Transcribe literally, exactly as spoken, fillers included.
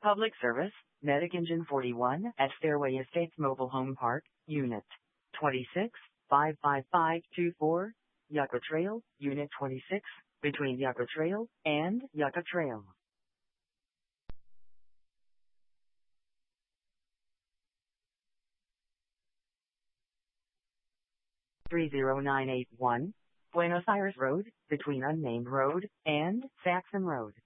Public service, Medic Engine forty-one at Fairway Estates Mobile Home Park, Unit twenty-six, five five five two four, Yucca Trail, Unit twenty-six, between Yucca Trail and Yucca Trail. three zero nine eight one, Buenos Aires Road, between Unnamed Road and Saxon Road.